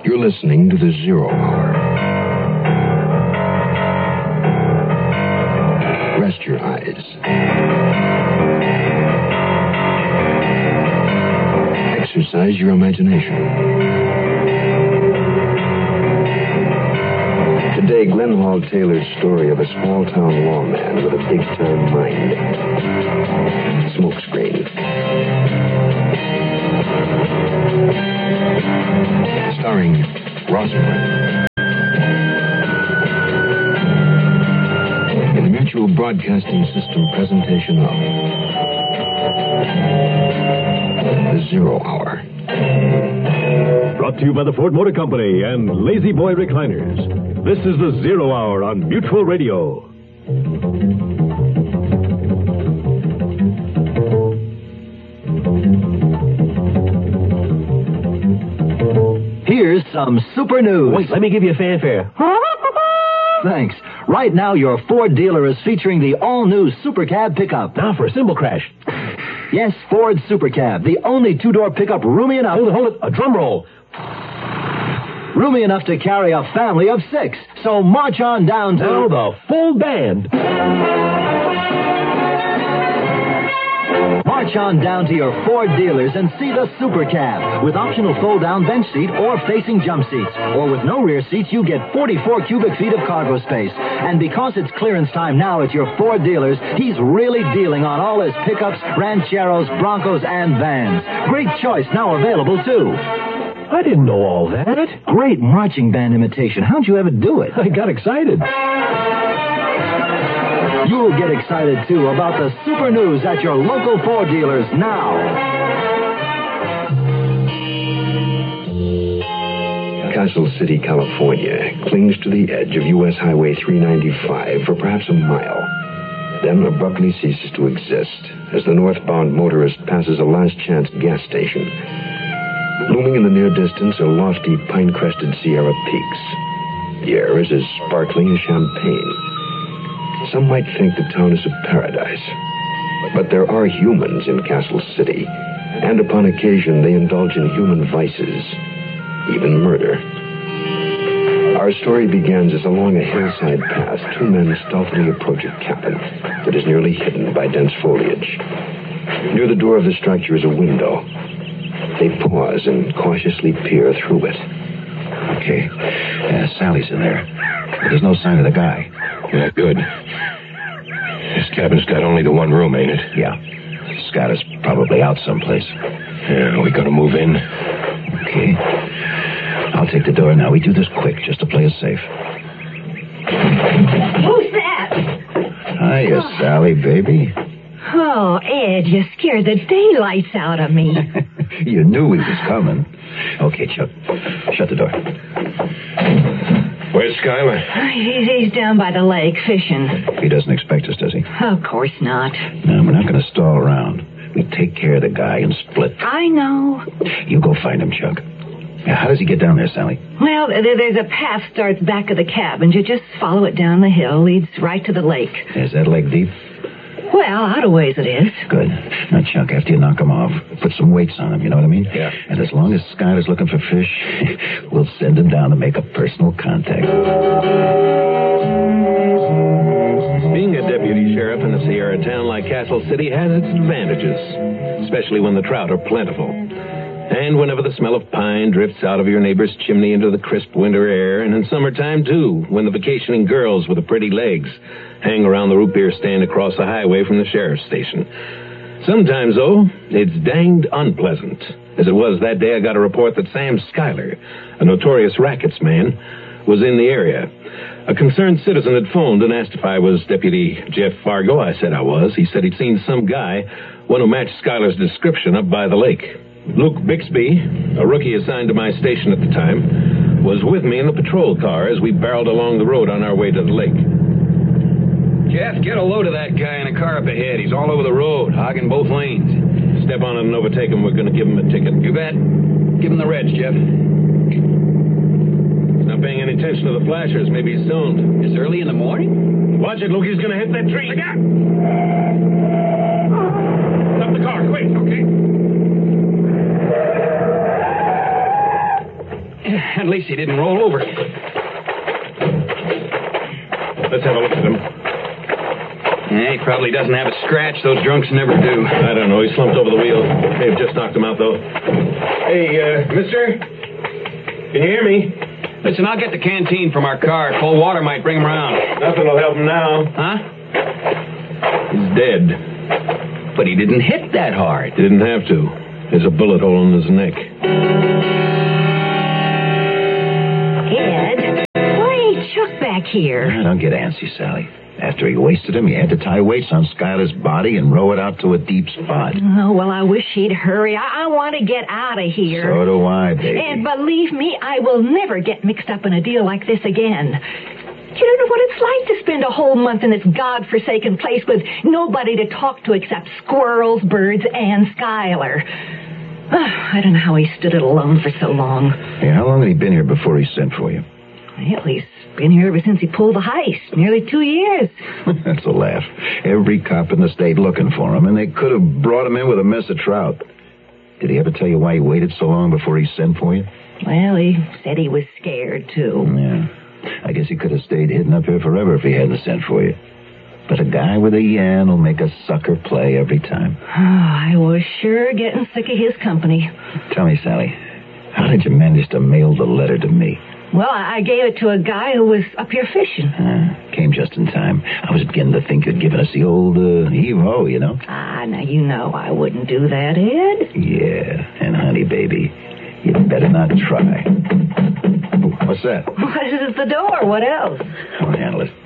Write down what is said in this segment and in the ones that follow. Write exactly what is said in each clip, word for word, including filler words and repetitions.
You're listening to the Zero Hour. Rest your eyes. Exercise your imagination. Today, Glenn Hall Taylor's story of a small-town lawman with a big-time mind. Smokescreen. Starring Rosamund. In the Mutual Broadcasting System presentation of The Zero Hour. Brought to you by the Ford Motor Company and Lazy Boy Recliners. This is the Zero Hour on Mutual Radio. Here's some super news. Wait, let me give you a fanfare. Thanks. Right now, your Ford dealer is featuring the all-new Super Cab pickup. Now for a cymbal crash. Yes, Ford Super Cab, the only two-door pickup roomy enough... Hold it, hold it. A drum roll. Roomy enough to carry a family of six. So march on down to... Now the full band. March on down to your Ford dealers and see the Super Cab with optional fold-down bench seat or facing jump seats. Or with no rear seats, you get forty-four cubic feet of cargo space. And because it's clearance time now at your Ford dealers, he's really dealing on all his pickups, rancheros, Broncos, and vans. Great choice now available, too. I didn't know all that. Great marching band imitation. How'd you ever do it? I got excited. You'll get excited, too, about the super news at your local Ford dealers now. Castle City, California, clings to the edge of U S Highway three ninety-five for perhaps a mile, then abruptly ceases to exist as the northbound motorist passes a last-chance gas station. Looming in the near distance are lofty, pine-crested Sierra peaks. The air is as sparkling as champagne. Some might think the town is a paradise. But there are humans in Castle City, and upon occasion they indulge in human vices, even murder. Our story begins as along a hillside path, two men stealthily approach a cabin that is nearly hidden by dense foliage. Near the door of the structure is a window. They pause and cautiously peer through it. Okay. Uh, Sally's in there. But there's no sign of the guy. Yeah, good. This cabin's got only the one room, ain't it? Yeah. Scott is probably out someplace. Yeah, we gotta move in. Okay. I'll take the door now. We do this quick, just to play it safe. Who's that? Hiya, oh. Sally, baby. Oh, Ed, you scared the daylights out of me. You knew he was coming. Okay, Chuck. Shut the door. Where's Skylar? He's, he's down by the lake fishing. He doesn't expect us, does he? Of course not. No, we're not going to stall around. We take care of the guy and split. I know. You go find him, Chuck. Now, how does he get down there, Sally? Well, there, there's a path starts back of the cabin. You just follow it down the hill. Leads right to the lake. Is that lake deep? Well, out of ways it is. Good. Now, Chuck, after you knock him off, put some weights on him, you know what I mean? Yeah. And as long as Scott is looking for fish, we'll send him down to make a personal contact. Being a deputy sheriff in a Sierra town like Castle City has its advantages, especially when the trout are plentiful. And whenever the smell of pine drifts out of your neighbor's chimney into the crisp winter air, and in summertime, too, when the vacationing girls with the pretty legs hang around the root beer stand across the highway from the sheriff's station. Sometimes, though, it's danged unpleasant, as it was that day I got a report that Sam Schuyler, a notorious rackets man, was in the area. A concerned citizen had phoned and asked if I was Deputy Jeff Fargo. I said I was. He said he'd seen some guy, one who matched Schuyler's description, up by the lake. Luke Bixby, a rookie assigned to my station at the time, was with me in the patrol car as we barreled along the road on our way to the lake. Jeff, get a load of that guy in a car up ahead. He's all over the road, hogging both lanes. Step on it and overtake him. We're going to give him a ticket. You bet. Give him the reds, Jeff. He's not paying any attention to the flashers. Maybe he's stoned. It's early in the morning? Watch it, Luke. He's going to hit that tree. Look out! Stop the car, quick. Okay. At least he didn't roll over. Let's have a look at him. Yeah, he probably doesn't have a scratch. Those drunks never do. I don't know. He slumped over the wheel. They've just knocked him out, though. Hey, uh, mister? Can you hear me? Listen, I'll get the canteen from our car. Cold water might bring him around. Nothing will help him now. Huh? He's dead. But he didn't hit that hard. He didn't have to. There's a bullet hole in his neck. Ed, why ain't Chuck back here? I don't get antsy, Sally. After he wasted him, he had to tie weights on Skylar's body and row it out to a deep spot. Oh, well, I wish he'd hurry. I, I want to get out of here. So do I, baby. And believe me, I will never get mixed up in a deal like this again. You don't know what it's like to spend a whole month in this godforsaken place with nobody to talk to except squirrels, birds, and Skylar. I don't know how he stood it alone for so long. Hey, how long had he been here before he sent for you? Well, he's been here ever since he pulled the heist. Nearly two years. That's a laugh. Every cop in the state looking for him, and they could have brought him in with a mess of trout. Did he ever tell you why he waited so long before he sent for you? Well, he said he was scared, too. Yeah. I guess he could have stayed hidden up here forever if he hadn't sent for you. But a guy with a yan will make a sucker play every time. Oh, I was sure getting sick of his company. Tell me, Sally, how did you manage to mail the letter to me? Well, I gave it to a guy who was up here fishing. Uh, came just in time. I was beginning to think you'd given us the old uh, heave-ho, you know. Ah, now you know I wouldn't do that, Ed. Yeah, and honey, baby, you better not try. Oh, what's that? What is the door? What else? I'll handle it.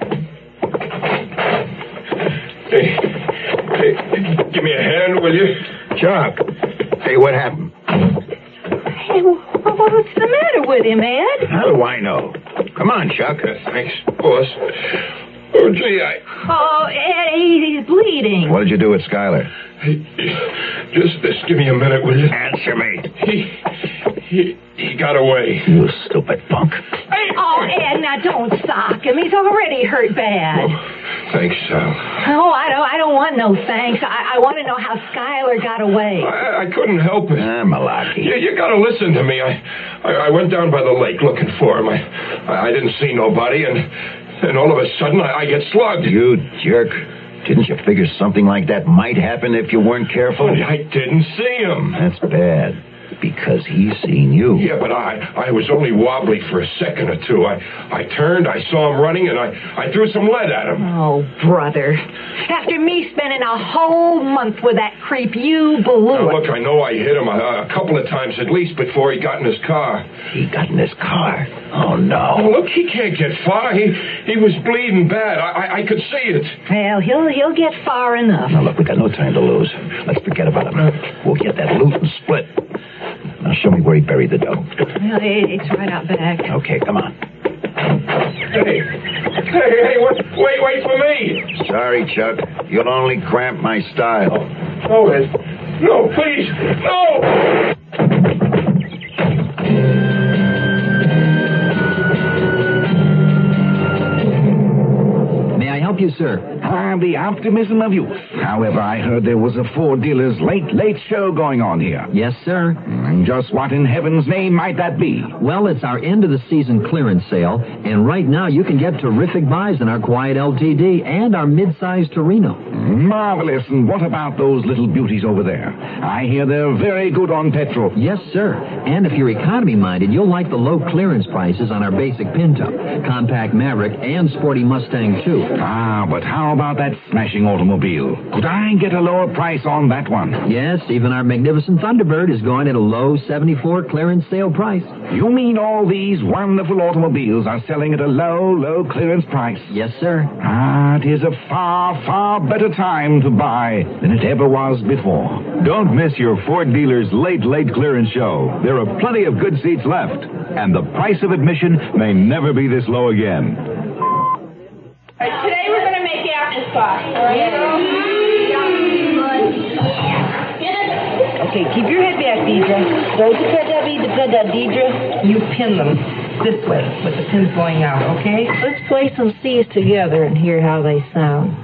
Hey, hey, give me a hand, will you? Chuck. Hey, what happened? Hey, well, what's the matter with him, Ed? How do I know? Come on, Chuck. Uh, thanks, boss. Oh, gee, I... Oh, Ed, he's bleeding. What did you do with Skylar? Hey, just, just give me a minute, will you? Answer me. He... He... He got away. You stupid punk. Hey! Oh, Ed, now don't sock him. He's already hurt bad. Oh, thanks, Sal. Oh, I don't I don't want no thanks. I, I want to know how Skylar got away. I, I couldn't help it. Ah, Malaki. You, you gotta listen to me. I, I I went down by the lake looking for him. I I didn't see nobody, and and all of a sudden I, I get slugged. You jerk. Didn't you figure something like that might happen if you weren't careful? I didn't see him. That's bad. Because he's seen you. Yeah, but I I was only wobbly for a second or two. I, I turned, I saw him running, and I, I threw some lead at him. Oh, brother. After me spending a whole month with that creep, you blew Now, it. look, I know I hit him a, a couple of times at least before he got in his car. He got in his car. Oh, Oh, no. look, he can't get far. He he was bleeding bad. I, I, I could see it. Well, he'll he'll get far enough. Now, look, we got no time to lose. Let's forget about him. We'll get that loot and split. Now, show me where he buried the dough. Well, it, it's right out back. Okay, come on. Hey, hey, hey, what? Wait, wait for me. Sorry, Chuck. You'll only cramp my style. No, Ed. No, please. No. May I help you, sir? Ah, the optimism of youth. However, I heard there was a Ford dealer's late, late show going on here. Yes, sir. And just what in heaven's name might that be? Well, it's our end-of-the-season clearance sale, and right now you can get terrific buys in our Quiet L T D and our mid-size Torino. Marvelous. And what about those little beauties over there? I hear they're very good on petrol. Yes, sir. And if you're economy-minded, you'll like the low clearance prices on our basic Pinto, Compact Maverick, and Sporty Mustang, too. Ah, but how about that smashing automobile? Could I get a lower price on that one? Yes, even our magnificent Thunderbird is going at a low seventy-four clearance sale price. You mean all these wonderful automobiles are selling at a low, low clearance price? Yes, sir. Ah, it is a far, far better time to buy than it ever was before. Don't miss your Ford dealer's late, late clearance show. There are plenty of good seats left, and the price of admission may never be this low again. All right, today we're going to make applesauce, all right? Okay, keep your head back, Deidre. Don't you cut that, Deidre, Deidre. You pin them this way with the pins going out, okay? Let's play some C's together and hear how they sound.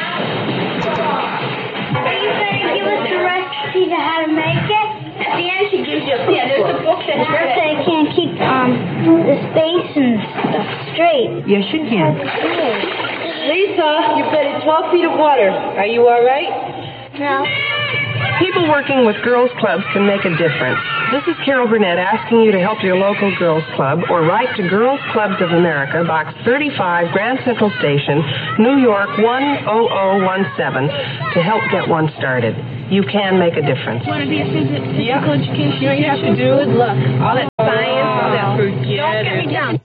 Are you going to give us the recipe to how to make it? At the end, Yeah, there's a book that It's just that I can't keep um the space and stuff straight. Yes, you can. Lisa, you've got twelve feet of water. Are you all right? No. People working with girls' clubs can make a difference. This is Carol Burnett asking you to help your local girls' club or write to Girls Clubs of America, Box thirty-five, Grand Central Station, New York one oh oh one seven, to help get one started. You can make a difference. Want to be a physical Yeah. education? You know what you have to do? Good luck. All that science, all that forget Don't get me down.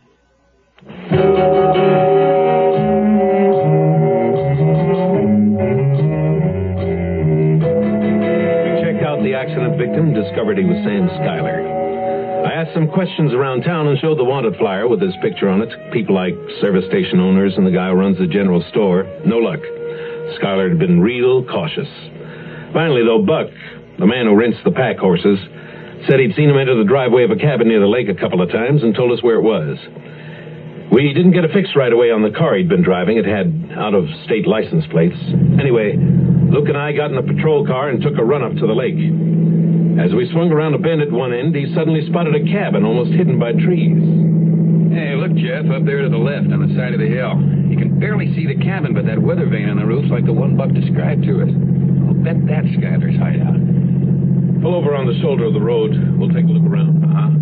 The accident victim discovered he was Sam Schuyler. I asked some questions around town and showed the wanted flyer with his picture on it. People like service station owners and the guy who runs the general store. No luck. Schuyler had been real cautious. Finally, though, Buck, the man who rinsed the pack horses, said he'd seen him enter the driveway of a cabin near the lake a couple of times and told us where it was. We didn't get a fix right away on the car he'd been driving. It had out-of-state license plates. Anyway, Luke and I got in a patrol car and took a run up to the lake. As we swung around a bend at one end, he suddenly spotted a cabin almost hidden by trees. Hey, look, Jeff, up there to the left on the side of the hill. You can barely see the cabin, but that weather vane on the roof's like the one Buck described to us. I'll bet that's Schuyler's hideout. Pull over on the shoulder of the road. We'll take a look around. Uh-huh.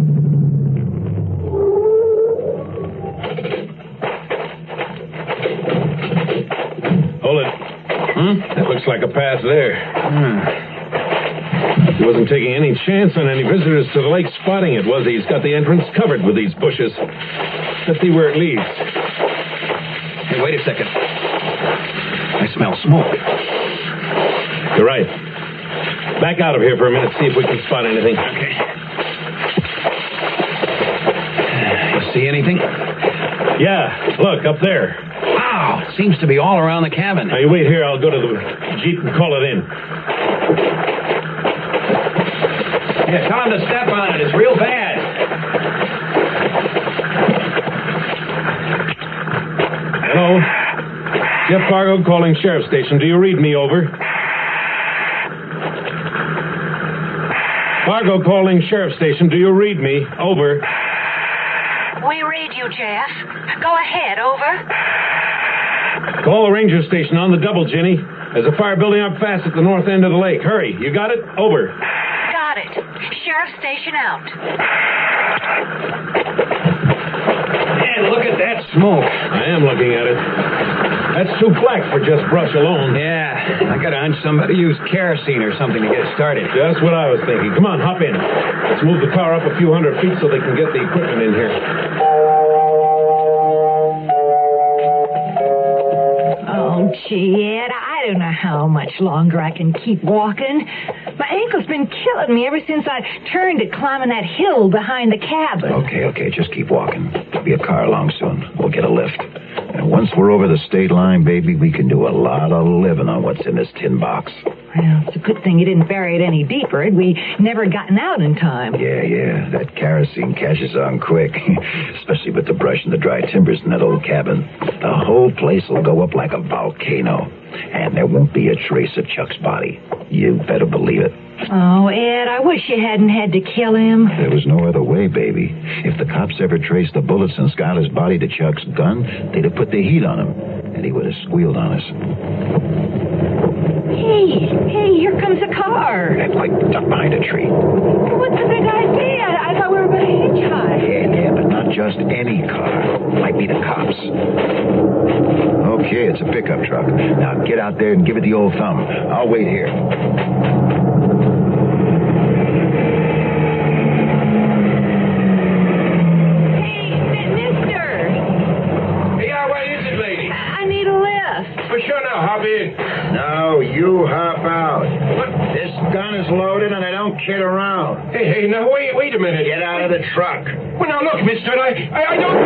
Hold it. Hmm? That looks like a path there. Hmm. He wasn't taking any chance on any visitors to the lake spotting it, was he? He's got the entrance covered with these bushes. Let's see where it leads. Hey, wait a second. I smell smoke. You're right. Back out of here for a minute, see if we can spot anything. Okay. You see anything? Yeah, look, up there. Wow, it seems to be all around the cabin. Now, you wait here. I'll go to the Jeep and call it in. Yeah, tell him to step on it. It's real bad. Hello? Jeff Fargo calling Sheriff Station. Do you read me? Over. Fargo calling Sheriff Station. Do you read me? Over. We read you, Jeff. Go ahead, over. Call the ranger station on the double, Ginny. There's a fire building up fast at the north end of the lake. Hurry. You got it? Over. Got it. Sheriff Station out. Man, look at that smoke. I am looking at it. That's too black for just brush alone. Yeah, I got to hunch somebody used kerosene or something to get started. Just what I was thinking. Come on, hop in. Let's move the car up a few hundred feet so they can get the equipment in here. Oh, gee, Ed, I don't know how much longer I can keep walking. My ankle's been killing me ever since I turned at climbing that hill behind the cabin. Okay, okay, just keep walking. There'll be a car along soon. We'll get a lift. And once we're over the state line, baby, we can do a lot of living on what's in this tin box. Well, it's a good thing you didn't bury it any deeper. We'd never gotten out in time. Yeah, yeah, that kerosene catches on quick. Especially with the brush and the dry timbers in that old cabin. The whole place will go up like a volcano. And there won't be a trace of Chuck's body. You better believe it. Oh, Ed, I wish you hadn't had to kill him. There was no other way, baby. If the cops ever traced the bullets in Schuyler's body to Chuck's gun, they'd have put the heat on him. And he would have squealed on us. Hey, hey, here comes a car. That's like duck behind a tree. What's the big idea? I thought we were going to hitchhike. Yeah, yeah, but not just any car. Might be the cops. Okay, it's a pickup truck. Now get out there and give it the old thumb. I'll wait here. Hey, mister. Yeah, what is it, lady? I need a lift. For sure now, hop in. No, you hop out. What? This gun is loaded and I don't kid around. Hey, hey, now wait, wait a minute. Get out of the truck. Well, now look, mister, I, I, I don't...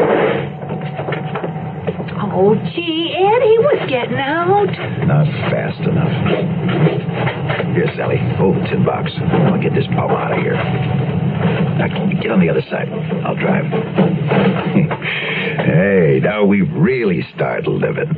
Oh, gee, Ed, he was getting out. Not fast enough. Here, Sally, hold the tin box. I'll get this bum out of here. Now, get on the other side. I'll drive. Hey, now we really start living.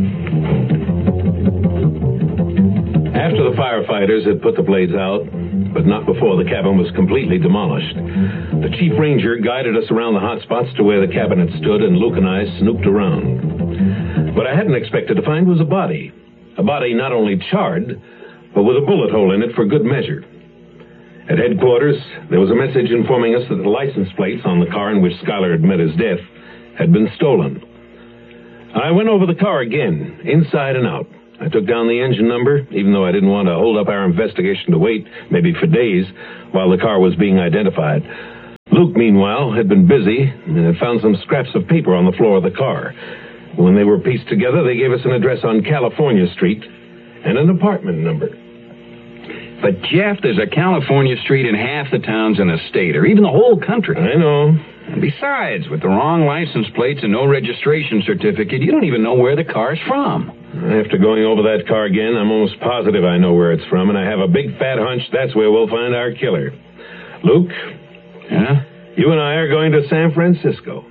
After the firefighters had put the blades out, but not before the cabin was completely demolished. The chief ranger guided us around the hot spots to where the cabin had stood, and Luke and I snooped around. What I hadn't expected to find was a body. A body not only charred, but with a bullet hole in it for good measure. At headquarters, there was a message informing us that the license plates on the car in which Schuyler had met his death had been stolen. I went over the car again, inside and out. I took down the engine number, even though I didn't want to hold up our investigation to wait, maybe for days, while the car was being identified. Luke, meanwhile, had been busy and had found some scraps of paper on the floor of the car. When they were pieced together, they gave us an address on California Street and an apartment number. But, Jeff, there's a California street in half the towns in the state, or even the whole country. I know. And besides, with the wrong license plates and no registration certificate, you don't even know where the car's from. After going over that car again, I'm almost positive I know where it's from, and I have a big fat hunch that's where we'll find our killer. Luke? Yeah? You and I are going to San Francisco.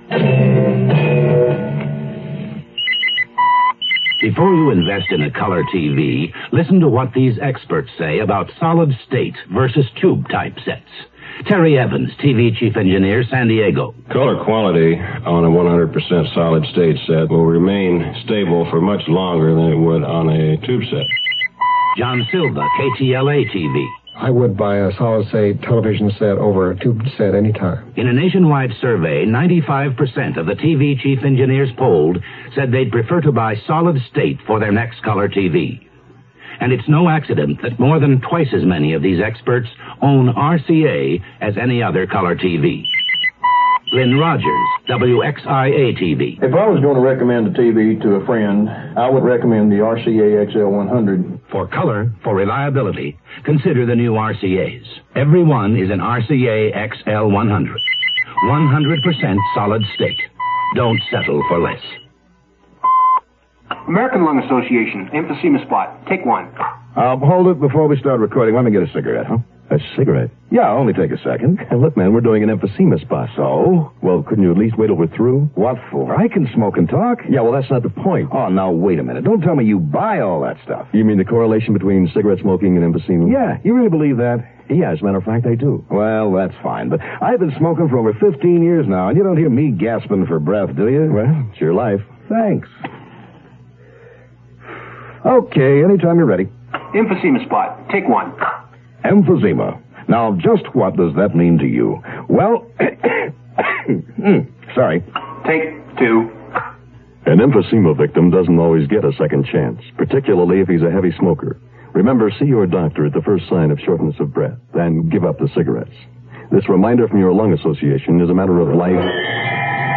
Before you invest in a color T V, listen to what these experts say about solid state versus tube type sets. Terry Evans, T V chief engineer, San Diego. Color quality on a one hundred percent solid state set will remain stable for much longer than it would on a tube set. John Silva, K T L A T V. I would buy a solid-state television set over a tube set anytime. In a nationwide survey, ninety-five percent of the T V chief engineers polled said they'd prefer to buy solid-state for their next color T V. And it's no accident that more than twice as many of these experts own R C A as any other color T V. Lynn Rogers, W X I A T V. If I was going to recommend a T V to a friend, I would recommend the R C A X L one hundred. For color, for reliability, consider the new R C As. Every one is an R C A X L one hundred. one hundred percent solid state. Don't settle for less. American Lung Association, emphysema spot. Take one. Uh, hold it before we start recording. Let me get a cigarette, huh? A cigarette? Yeah, only take a second. And look, man, we're doing an emphysema spot. So? Well, couldn't you at least wait till we're through? What for? I can smoke and talk. Yeah, well, that's not the point. Oh, now, wait a minute. Don't tell me you buy all that stuff. You mean the correlation between cigarette smoking and emphysema? Yeah, you really believe that? Yeah, as a matter of fact, I do. Well, that's fine. But I've been smoking for over fifteen years now, and you don't hear me gasping for breath, do you? Well, it's your life. Thanks. Okay, anytime you're ready. Emphysema spot. Take one. Emphysema. Now, just what does that mean to you? Well, sorry. Take two. An emphysema victim doesn't always get a second chance, particularly if he's a heavy smoker. Remember, see your doctor at the first sign of shortness of breath, and give up the cigarettes. This reminder from your lung association is a matter of life